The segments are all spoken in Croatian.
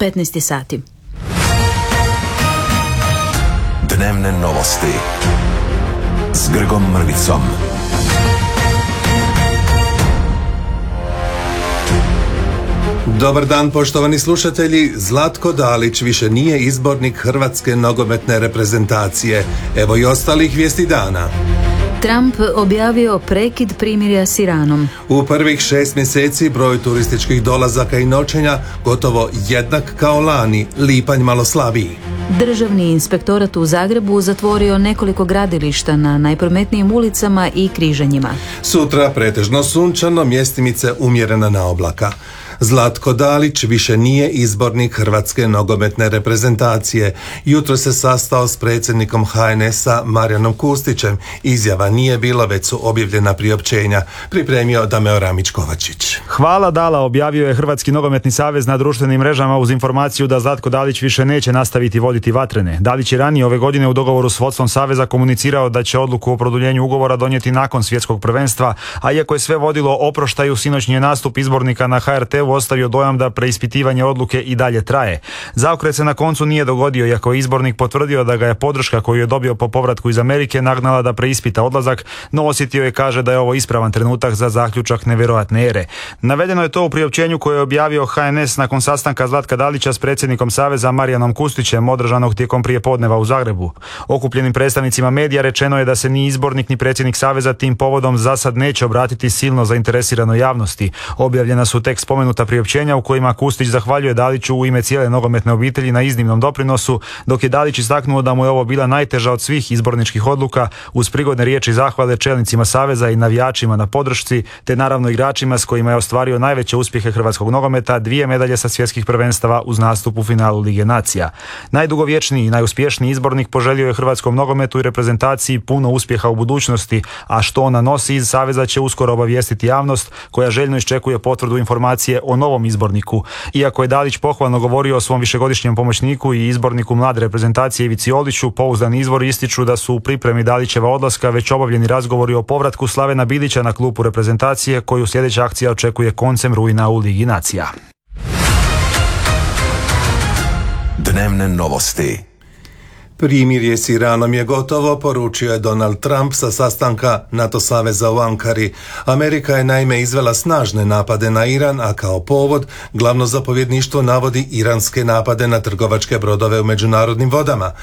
15 sati. Dnevne novosti s Grgom Mrvicom. Dobar dan, poštovani slušatelji. Zlatko Dalić više nije izbornik hrvatske nogometne reprezentacije. Evo i ostalih vijesti dana. Trump objavio prekid primirja s Iranom. U prvih 6 mjeseci broj turističkih dolazaka i noćenja gotovo jednak kao lani, lipanj malo slabiji. Državni inspektorat u Zagrebu zatvorio nekoliko gradilišta na najprometnijim ulicama i križanjima. Sutra pretežno sunčano, mjestimice umjerena na oblaka. Zlatko Dalić više nije izbornik hrvatske nogometne reprezentacije. Jutro se sastao s predsjednikom HNS-a Marijanom Kustićem. Izjava nije bilo, već su objavljena priopćenja. Pripremio Dameo Ramić-Kovačić. Hvala dala, objavio je Hrvatski nogometni savez na društvenim mrežama uz informaciju da Zlatko Dalić više neće nastaviti voditi Vatrene. Dalić je ranije ove godine u dogovoru s vodstvom saveza komunicirao da će odluku o produljenju ugovora donijeti nakon svjetskog prvenstva, a iako je sve vodilo oproštaju, sinoćnji je nastup izbornika na HRT-u ostavio dojam da preispitivanje odluke i dalje traje. Zaokret se na koncu nije dogodio, iako je izbornik potvrdio da ga je podrška koju je dobio po povratku iz Amerike nagnala da preispita odlazak, no osjetio je, kaže, da je ovo ispravan trenutak za zaključak nevjerojatne ere. Navedeno je to u priopćenju koje je objavio HNS nakon sastanka Zlatka Dalića s predsjednikom saveza Marijanom Kustićem održanog tijekom prijepodneva u Zagrebu. Okupljenim predstavnicima medija rečeno je da se ni izbornik ni predsjednik saveza tim povodom za sad neće obratiti silno zainteresiranoj javnosti. Objavljena su tek spomenuta priopćenja u kojima Kustić zahvaljuje Daliću u ime cijele nogometne obitelji na iznimnom doprinosu, dok je Dalić istaknuo da mu je ovo bila najteža od svih izborničkih odluka, uz prigodne riječi zahvale čelnicima saveza i navijačima na podršci, te naravno igračima s kojima je ostvario najveće uspjehe hrvatskog nogometa, 2 medalje sa svjetskih prvenstava uz nastup u finalu Lige nacija. Najdugovječniji i najuspješniji izbornik poželio je hrvatskom nogometu i reprezentaciji puno uspjeha u budućnosti, a što ona nosi iz saveza će uskoro obavijestiti javnost, koja željno iščekuje potvrdu informacije o novom izborniku. Iako je Dalić pohvalno govorio o svom višegodišnjem pomoćniku i izborniku mlade reprezentacije Ivici Oliću, pouzdani izvori ističu da su u pripremi Dalićeva odlaska već obavljeni razgovori o povratku Slavena Bilića na klupu reprezentacije, koju sljedeća akcija očekuje koncem rujna u Ligi nacija. Dnevne novosti. Primirje s Iranom je gotovo, poručio je Donald Trump sa sastanka NATO saveza u Ankari. Amerika je naime izvela snažne napade na Iran, a kao povod glavno zapovjedništvo navodi iranske napade na trgovačke brodove u međunarodnim vodama.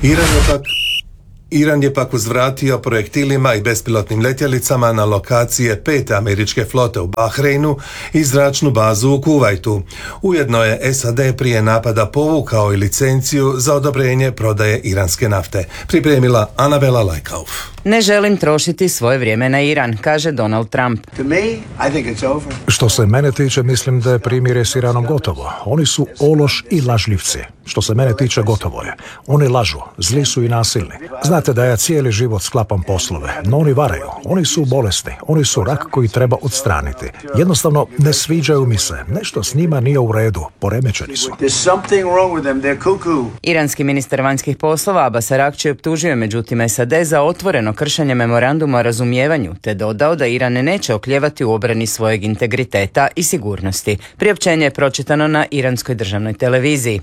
Iran je pak uzvratio projektilima i bespilotnim letjelicama na lokacije 5. američke flote u Bahreinu i zračnu bazu u Kuvajtu. Ujedno je SAD prije napada povukao i licenciju za odobrenje prodaje iranske nafte. Pripremila Anabela Lajkauf. Ne želim trošiti svoje vrijeme na Iran, kaže Donald Trump. Što se mene tiče, mislim da je primirje s Iranom gotovo. Oni su ološ i lažljivci. Što se mene tiče, gotovo je. Oni lažu, zli su i nasilni. Znate da ja cijeli život sklapam poslove, no oni varaju. Oni su bolesni, oni su rak koji treba odstraniti. Jednostavno ne sviđaju mi se. Nešto s njima nije u redu, poremećeni su. Iranski ministar vanjskih poslova Abbas Araghči optužio međutim SAD za otvoreno kršenje memoranduma o razumijevanju, te dodao da Iran neće oklijevati u obrani svojeg integriteta i sigurnosti. Priopćenje je pročitano na iranskoj državnoj televiziji.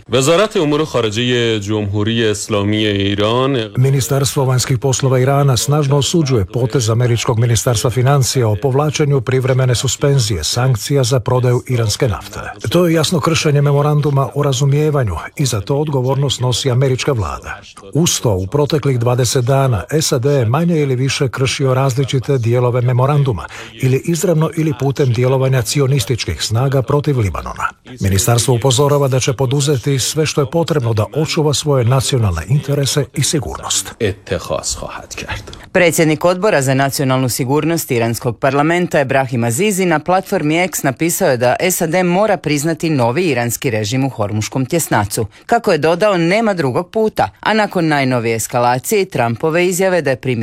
Ministarstvo vanjskih poslova Irana snažno osuđuje potez američkog ministarstva financija o povlačenju privremene suspenzije sankcija za prodaju iranske nafte. To je jasno kršenje memoranduma o razumijevanju i za to odgovornost nosi američka vlada. Uz to, u proteklih 20 dana SAD je manje ili više kršio različite dijelove memoranduma ili izravno ili putem djelovanja cionističkih snaga protiv Libanona. Ministarstvo upozorava da će poduzeti sve što je potrebno da očuva svoje nacionalne interese i sigurnost. Predsjednik odbora za nacionalnu sigurnost iranskog parlamenta Ebrahim Azizi na platformi X napisao je da SAD mora priznati novi iranski režim u Hormuškom tjesnacu. Kako je dodao, nema drugog puta, a nakon najnovije eskalacije i Trumpove izjave da je primirje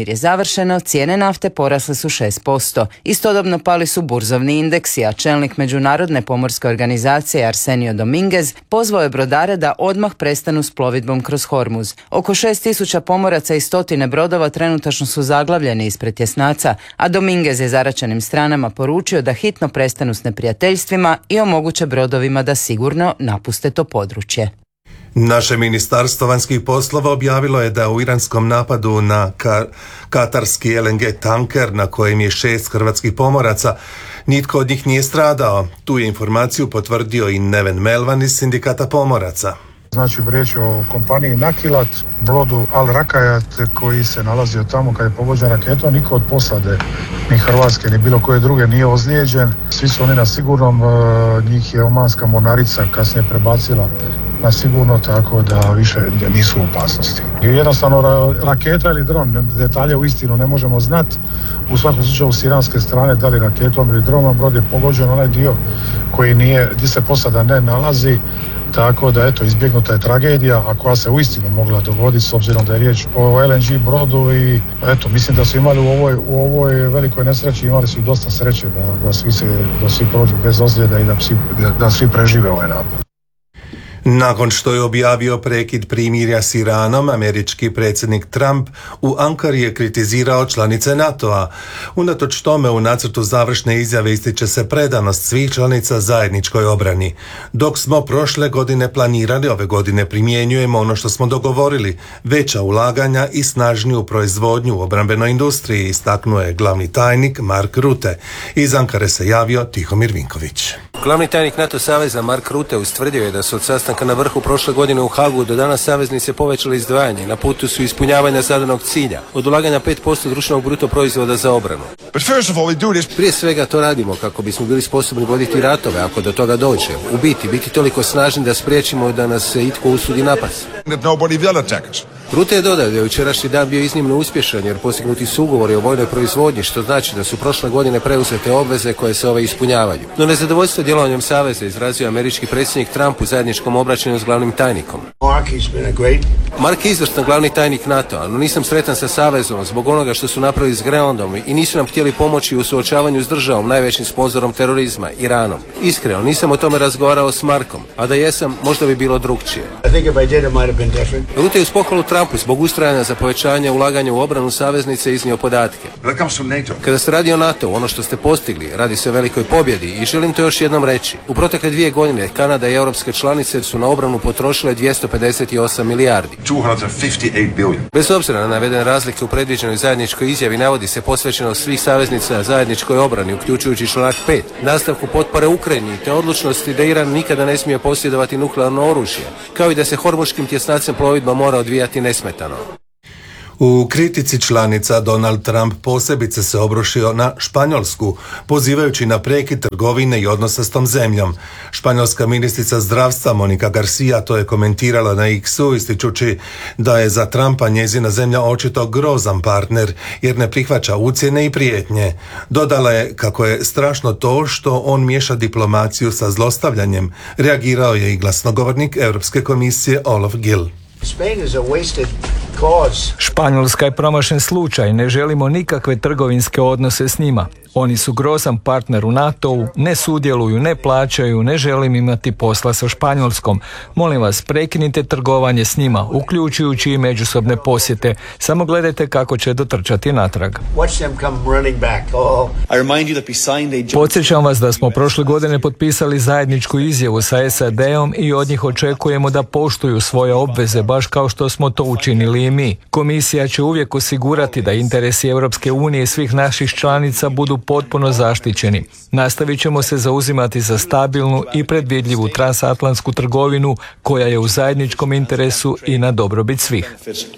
je završeno, cijene nafte porasle su 6%. Istodobno pali su burzovni indeksi, a čelnik Međunarodne pomorske organizacije Arsenio Dominguez pozvao je brodare da odmah prestanu s plovidbom kroz Hormuz. Oko 6.000 pomoraca i 100 brodova trenutačno su zaglavljeni ispred tjesnaca, a Dominguez je zaraćenim stranama poručio da hitno prestanu s neprijateljstvima i omoguće brodovima da sigurno napuste to područje. Naše ministarstvo vanjskih poslova objavilo je da u iranskom napadu na katarski LNG tanker na kojem je 6 hrvatskih pomoraca nitko od njih nije stradao. Tu je informaciju potvrdio i Neven Melvan iz sindikata pomoraca. Znači, riječ je o kompaniji Nakilat, brodu Al Rakajat koji se nalazio tamo kad je pogođen raketom. Niko od posade, ni Hrvatske, ni bilo koje druge nije ozlijeđen. Svi su oni na sigurnom, njih je omanska mornarica kasnije prebacila na sigurno, tako da više nisu u opasnosti. Jednostavno raketa ili dron, detalje u istinu ne možemo znati. U svakom slučaju s iranske strane, da li raketom ili dronom, brod je pogođen onaj dio koji nije, gdje se posada ne nalazi. Tako da eto, izbjegnuta je tragedija, a koja se uistinu mogla dogoditi s obzirom da je riječ o LNG brodu i eto, mislim da su imali u ovoj velikoj nesreći, imali su i dosta sreće da svi prođu bez ozljeda i da svi prežive ovaj napad. Nakon što je objavio prekid primirja s Iranom, američki predsjednik Trump u Ankari je kritizirao članice NATO-a. Unatoč tome u nacrtu završne izjave ističe se predanost svih članica zajedničkoj obrani. Dok smo prošle godine planirali, ove godine primjenjujemo ono što smo dogovorili, veća ulaganja i snažniju proizvodnju u obrambenoj industriji, istaknuo je glavni tajnik Mark Rutte. Iz Ankare se javio Tihomir Vinković. Glavni tajnik NATO saveza Mark Rutte ustvrdio je da su od sastanka na vrhu prošle godine u Hagu do danas saveznici povećali izdvajanje. Na putu su ispunjavanja zadanog cilja, od ulaganja 5% društvenog bruto proizvoda za obranu. Prije svega to radimo kako bismo bili sposobni voditi ratove ako do toga dođe. U biti toliko snažni da spriječimo da nas se itko usudi napast. Rutte je dodao da je jučerašnji dan bio iznimno uspješan jer postignuti su ugovori o vojnoj proizvodnji, što znači da su prošle godine preuzete obveze koje se ove ispunjavaju. No nezadovoljstvo djelovanjem saveza izrazio američki predsjednik Trump u zajedničkom obraćanju s glavnim tajnikom. Mark je izvrstan glavni tajnik NATO-a, no nisam sretan sa savezom zbog onoga što su napravili s Grenlandom i nisu nam htjeli pomoći u suočavanju s državom, najvećim sponzorom terorizma, Iranom. Iskreno, nisam o tome razgovarao s Markom, a da jesam, možda bi bilo drukčije. Rutte je uz pohvalu Trumpu zbog ustrajanja za povećanje ulaganja u obranu saveznice iznio podatke. Kada se radi o NATO, ono što ste postigli, radi se o velikoj pobjedi i želim to još jednom reći. U protekle 2 godine Kanada i europske članice su na obranu potrošile 258 milijardi. Bez obzira na navedene razlike u predviđenoj zajedničkoj izjavi navodi se posvećenost svih saveznica zajedničkoj obrani, uključujući članak 5, nastavku potpore Ukrajini te odlučnosti da Iran nikada ne smije posjedovati nuklearno oružje, kao i da se hormuškim tjesnacem plovidba mora odvijati nesmetano. U kritici članica Donald Trump posebice se obrušio na Španjolsku, pozivajući na prekid trgovine i odnosa s tom zemljom. Španjolska ministrica zdravstva Monica Garcia to je komentirala na X-u, ističući da je za Trumpa njezina zemlja očito grozan partner, jer ne prihvaća ucjene i prijetnje. Dodala je kako je strašno to što on miješa diplomaciju sa zlostavljanjem. Reagirao je i glasnogovornik Europske komisije Olaf Gill. Španjolska je promašen slučaj, ne želimo nikakve trgovinske odnose s njima. Oni su grozan partner u NATO-u, ne sudjeluju, ne plaćaju, ne želim imati posla sa Španjolskom. Molim vas, prekinite trgovanje s njima, uključujući i međusobne posjete. Samo gledajte kako će dotrčati natrag. Podsjećam vas da smo prošle godine potpisali zajedničku izjavu sa SAD-om i od njih očekujemo da poštuju svoje obveze, baš kao što smo to učinili i mi. Komisija će uvijek osigurati da interesi Europske unije i svih naših članica budu potpuno zaštićeni. Nastavit ćemo se zauzimati za stabilnu i predvidljivu transatlantsku trgovinu koja je u zajedničkom interesu i na dobrobit svih.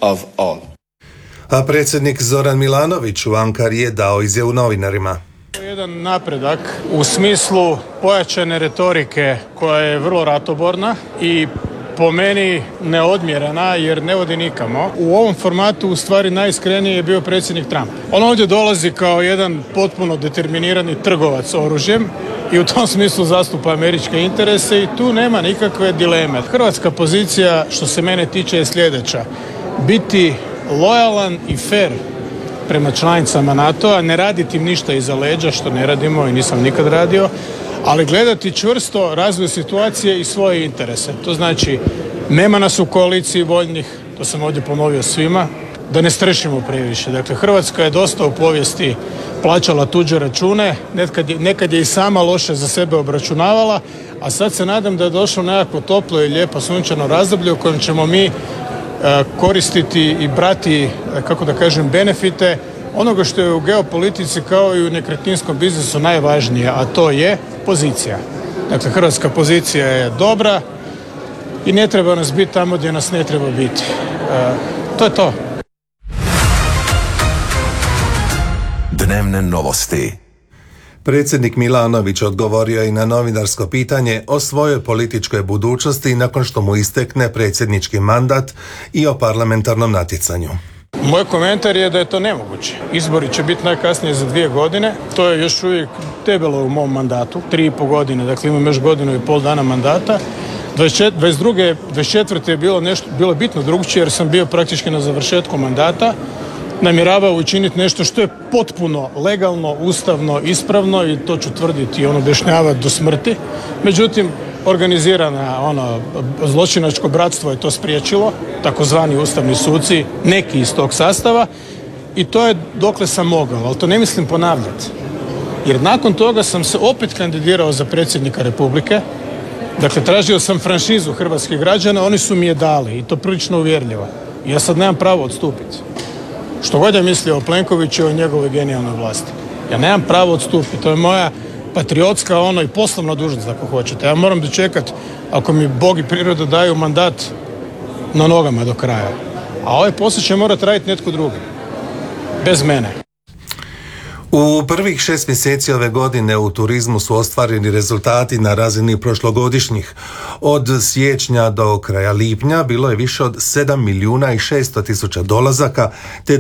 A predsjednik Zoran Milanović u Ankari je dao izjavu novinarima. Jedan napredak u smislu pojačane retorike koja je vrlo ratoborna i po meni neodmjerena jer ne vodi nikamo. U ovom formatu u stvari najiskreniji je bio predsjednik Trump. On ovdje dolazi kao jedan potpuno determinirani trgovac oružjem i u tom smislu zastupa američke interese i tu nema nikakve dileme. Hrvatska pozicija što se mene tiče je sljedeća. Biti lojalan i fair prema članicama NATO-a, ne raditi im ništa iza leđa, što ne radimo i nisam nikad radio, ali gledati čvrsto razvoj situacije i svoje interese. To znači, nema nas u koaliciji voljnih, to sam ovdje ponovio svima, da ne strešimo previše. Dakle, Hrvatska je dosta u povijesti plaćala tuđe račune, nekad je i sama loše za sebe obračunavala, a sad se nadam da je došlo nekako toplo i lijepo sunčano razdoblje u kojem ćemo mi koristiti i brati, kako da kažem, benefite onoga što je u geopolitici kao i u nekretninskom biznisu najvažnije, a to je pozicija. Dakle, hrvatska pozicija je dobra i ne treba nas biti tamo gdje nas ne treba biti. To je to. Dnevne novosti. Predsjednik Milanović odgovorio i na novinarsko pitanje o svojoj političkoj budućnosti nakon što mu istekne predsjednički mandat i o parlamentarnom natjecanju. Moj komentar je da je to nemoguće. Izbori će biti najkasnije za 2 godine. To je još uvijek debelo u mom mandatu. 3,5 godine, dakle imam još godinu i pol dana mandata. 22. 24. je bilo bitno drugčije jer sam bio praktički na završetku mandata. Namjeravao učiniti nešto što je potpuno legalno, ustavno, ispravno i to ću tvrditi i objašnjavati do smrti. Međutim, organizirana zločinačko bratstvo je to spriječilo, takozvani ustavni suci, neki iz tog sastava, i to je dokle sam mogao, ali to ne mislim ponavljati. Jer nakon toga sam se opet kandidirao za predsjednika Republike, dakle tražio sam franšizu hrvatskih građana, oni su mi je dali i to prilično uvjerljivo. I ja sad nemam pravo odstupiti. Što god je mislio o Plenkoviću i o njegovoj genijalnoj vlasti. Ja nemam pravo odstupiti, to je moja patriotska i poslovna dužnost, ako hoćete. Ja moram dočekati, ako mi Bog i priroda daju mandat, na nogama do kraja. A ovaj posao će morati raditi netko drugi. Bez mene. U prvih 6 mjeseci ove godine u turizmu su ostvareni rezultati na razini prošlogodišnjih. Od siječnja do kraja lipnja bilo je više od 7 milijuna i 600 tisuća dolazaka te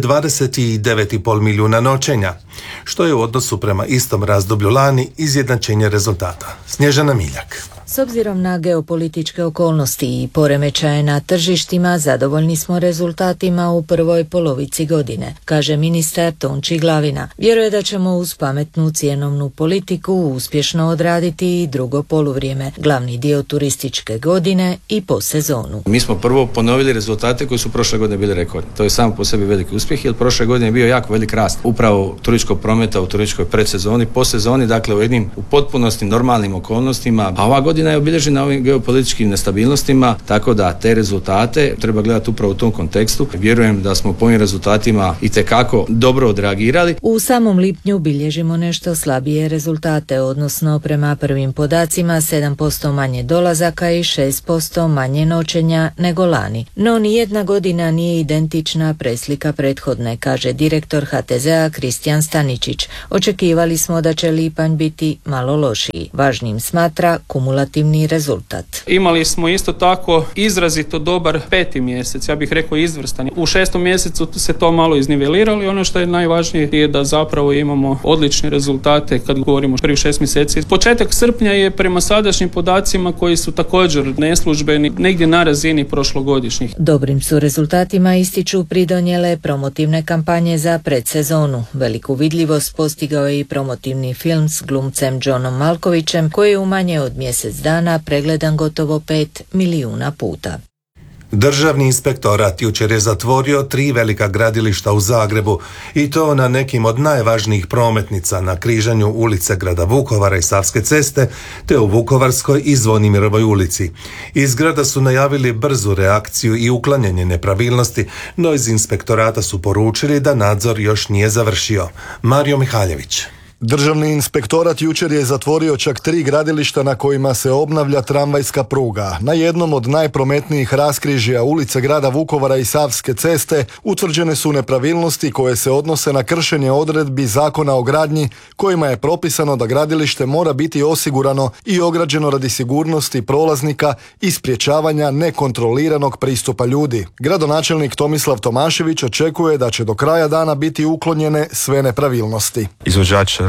29,5 milijuna noćenja, što je u odnosu prema istom razdoblju lani izjednačenje rezultata. Snježana Miljak. S obzirom na geopolitičke okolnosti i poremećaje na tržištima, zadovoljni smo rezultatima u prvoj polovici godine, kaže ministar Tonči Glavina. Vjeruje da ćemo uz pametnu cjenovnu politiku uspješno odraditi i drugo poluvrijeme, glavni dio turističke godine i po sezonu. Mi smo prvo ponovili rezultate koji su prošle godine bili rekordni. To je samo po sebi veliki uspjeh, jer prošle godine je bio jako velik rast upravo turističkog prometa u turističkoj predsezoni, po sezoni, dakle u potpunosti normalnim okolnostima, a ova godina je obilježena ovim geopolitičkim nestabilnostima, tako da te rezultate treba gledati upravo u tom kontekstu. Vjerujem da smo po ovim rezultatima itekako dobro odreagirali. U samom lipnju bilježimo nešto slabije rezultate, odnosno prema prvim podacima 7% manje dolazaka i 6% manje noćenja nego lani. No nijedna godina nije identična preslika prethodne, kaže direktor HTZ-a Kristijan Staničić. Očekivali smo da će lipanj biti malo lošiji. Važnim smatra kumulativni rezultat. Imali smo isto tako izrazito dobar 5. mjesec, ja bih rekao izvrstan. U 6. mjesecu se to malo izniveliralo i ono što je najvažnije je da zapravo imamo odlične rezultate kad govorimo o prvih 6 mjeseci. Početak srpnja je prema sadašnjim podacima koji su također neslužbeni negdje na razini prošlogodišnjih. Dobrim su rezultatima ističu pridonijele promotivne kampanje za predsezonu. Veliku vidljivost postigao je i promotivni film s glumcem Johnom Malkovićem koji je u manje od mjesec dana pregledan gotovo 5 milijuna puta. Državni inspektorat jučer je zatvorio 3 velika gradilišta u Zagrebu i to na nekim od najvažnijih prometnica na križanju ulice grada Vukovara i Savske ceste te u Vukovarskoj i Zvonimirovoj ulici. Iz grada su najavili brzu reakciju i uklanjanje nepravilnosti, no iz inspektorata su poručili da nadzor još nije završio. Mario Mihaljević. Državni inspektorat jučer je zatvorio čak 3 gradilišta na kojima se obnavlja tramvajska pruga. Na jednom od najprometnijih raskrižja ulice grada Vukovara i Savske ceste utvrđene su nepravilnosti koje se odnose na kršenje odredbi Zakona o gradnji kojima je propisano da gradilište mora biti osigurano i ograđeno radi sigurnosti prolaznika i sprječavanja nekontroliranog pristupa ljudi. Gradonačelnik Tomislav Tomašević očekuje da će do kraja dana biti uklonjene sve nepravilnosti. Izvođač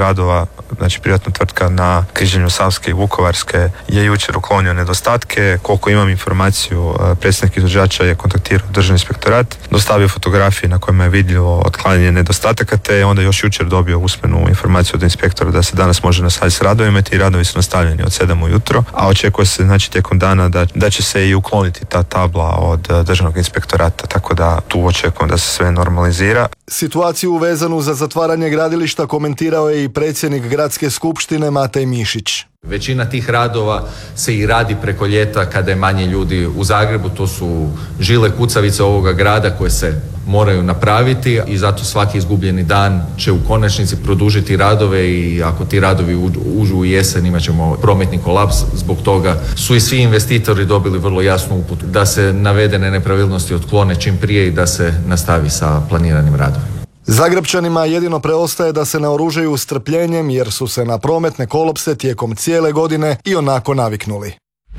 radova, znači privatna tvrtka na križanju Savske i Vukovarske je jučer uklonio nedostatke. Koliko imam informaciju, predstavnik izvođača je kontaktirao Državni inspektorat, dostavio fotografije na kojima je vidljivo otklanjanje nedostataka, te je onda još jučer dobio usmenu informaciju od inspektora da se danas može nastaviti s radovima. Ti radovi su nastavljeni od 7 ujutro, a očekuje se znači tijekom dana da će se i ukloniti ta tabla od Državnog inspektorata, tako da tu očekujem da se sve normalizira. Situaciju vezanu za zatvaranje gradilišta komentirao je i predsjednik Gradske skupštine Matej Mišić. Većina tih radova se i radi preko ljeta kada je manje ljudi u Zagrebu, to su žile kucavice ovoga grada koje se moraju napraviti i zato svaki izgubljeni dan će u konačnici produžiti radove i ako ti radovi uđu u jesen imat ćemo prometni kolaps. Zbog toga su i svi investitori dobili vrlo jasnu uputu da se navedene nepravilnosti otklone čim prije i da se nastavi sa planiranim radovima. Zagrebčanima jedino preostaje da se naoružaju strpljenjem jer su se na prometne kolapse tijekom cijele godine i onako naviknuli.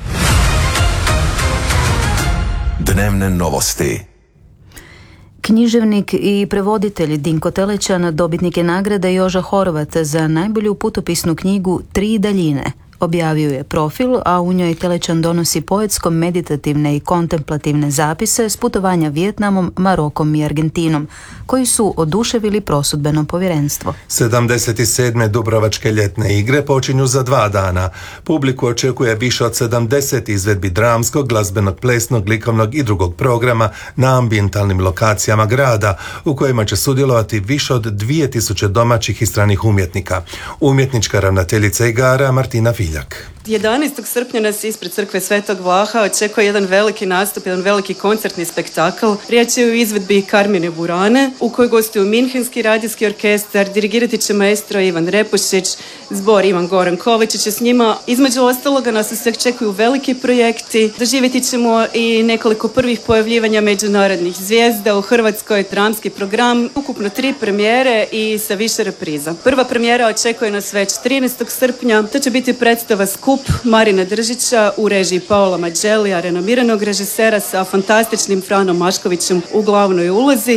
Dnevne novosti. Književnik i prevoditelj Dinko Telećan dobitnik je nagrade Joža Horvat za najbolju putopisnu knjigu Tri daljine. Objavio je Profil, a u njoj Telećan donosi poetsko-meditativne i kontemplativne zapise s putovanja Vijetnamom, Marokom i Argentinom, koji su oduševili prosudbeno povjerenstvo. 77. Dubrovačke ljetne igre počinju za 2 dana. Publiku očekuje više od 70 izvedbi dramskog, glazbenog, plesnog, likovnog i drugog programa na ambijentalnim lokacijama grada, u kojima će sudjelovati više od 2000 domaćih i stranih umjetnika. Umjetnička ravnateljica igara Martina Filjak. 11. srpnja nas ispred crkve Svetog Vlaha očekuje jedan veliki nastup, jedan veliki koncertni spektakl. Riječ je o izvedbi Karmine Burane, u kojoj gostuju Minhenski radijski orkestar, dirigirati će maestro Ivan Repušić, zbor Ivan Goran Kovačić je s njima. Između ostaloga nas sve čekuju veliki projekti. Doživjeti ćemo i nekoliko prvih pojavljivanja međunarodnih zvijezda u Hrvatskoj, dramski program, ukupno 3 premijere i sa više repriza. Prva premijera očekuje nas već 13. srpnja. To će biti predstava Skup Marina Držića u režiji Paola Mađelija, renomiranog režisera sa fantastičnim Franom Maškovićem u glavnoj ulozi.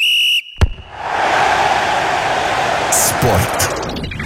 Sport.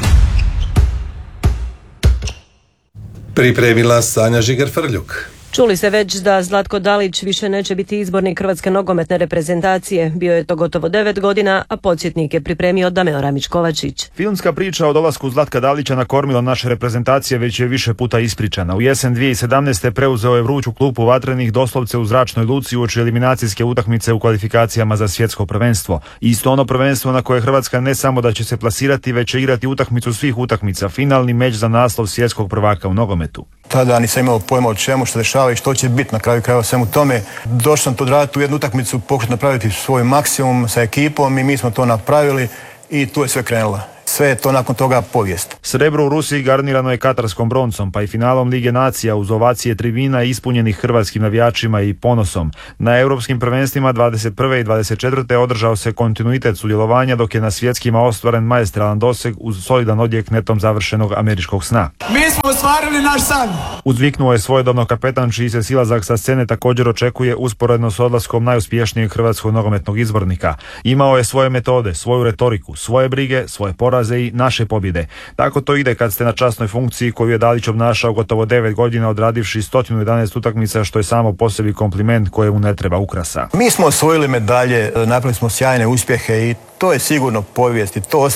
Pripremila Sanja Žiger-Frljuk. Čuli ste već da Zlatko Dalić više neće biti izbornik Hrvatske nogometne reprezentacije. Bio je to gotovo 9 godina, a podsjetnik je pripremio Dameo Ramić-Kovačić. Filmska priča o dolasku Zlatka Dalića na kormilo naše reprezentacije već je više puta ispričana. U jesen 2017. preuzeo je vruću klupu vatrenih doslovce u zračnoj luci uoči eliminacijske utakmice u kvalifikacijama za svjetsko prvenstvo. Isto ono prvenstvo na koje Hrvatska ne samo da će se plasirati, već će igrati utakmicu svih utakmica, finalni meč za naslov svjetskog prvaka u nogometu. Tada nisam imao pojma o čemu se dešava i što će biti na kraju krajeva svemu tome. Došao sam to odraditi u jednu utakmicu, pokušati napraviti svoj maksimum sa ekipom i mi smo to napravili i tu je sve krenulo. Sve je to nakon toga povijest. Srebro u Rusiji garnirano je katarskom broncom, pa i finalom Lige nacija uz ovacije tribina ispunjenih hrvatskim navijačima i ponosom. Na europskim prvenstvima 21. i 24. održao se kontinuitet sudjelovanja, dok je na svjetskima ostvaren maestralan doseg uz solidan odjek netom završenog američkog sna. Mi smo ostvarili naš san! Uzviknuo je svojedobno kapetan, čiji se silazak sa scene također očekuje usporedno s odlaskom najuspješnijeg hrvatskog nogometnog izbornika. Imao je svoje metode, svoju retoriku, svoje brige, svoje poraze i naše pobjede. Tako to ide kad ste na časnoj funkciji koju je Dalić obnašao gotovo 9 godina, odradivši 111 utakmica, što je samo po sebi kompliment kojemu ne treba ukrasa. Mi smo osvojili medalje, napravili smo sjajne uspjehe i to je sigurno povijest i to